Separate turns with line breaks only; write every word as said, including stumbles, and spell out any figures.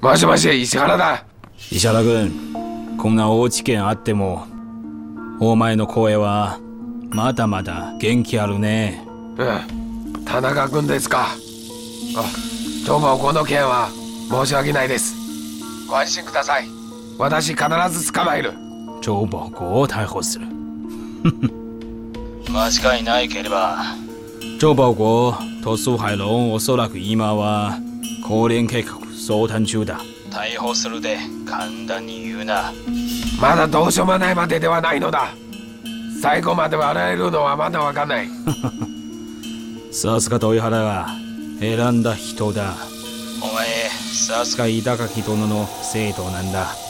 もしもし、石原だ。
石原君、こんな大事件あってもお前の声はまだまだ元気あるね。
うん、田中君ですか。あ、帳簿この件は申し訳ないです。ご安心ください。私必ず捕まえる。
帳簿を逮捕する間違いないければ帳簿と蘇海龍おそらく今は公連計画相談中だ。逮捕するで簡単に言うな。
まだどうしようもないまでではないのだ。最後まで笑えるのはまだわかんない
さすが豊原が選んだ人だ。お前さすが板垣殿の生徒なんだ。